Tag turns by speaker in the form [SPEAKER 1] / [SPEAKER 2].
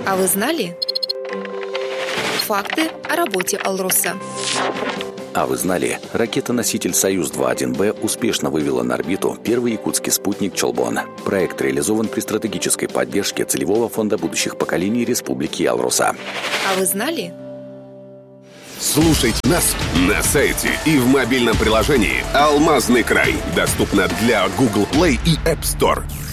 [SPEAKER 1] А вы знали? Факты о работе «Алроса».
[SPEAKER 2] А вы знали, ракета-носитель «Союз-2-1Б» успешно вывела на орбиту первый якутский спутник «Чолбон». Проект реализован при стратегической поддержке Целевого фонда будущих поколений Республики Алроса.
[SPEAKER 1] А вы знали?
[SPEAKER 3] Слушайте нас на сайте и в мобильном приложении «Алмазный край». Доступно для Google Play и App Store.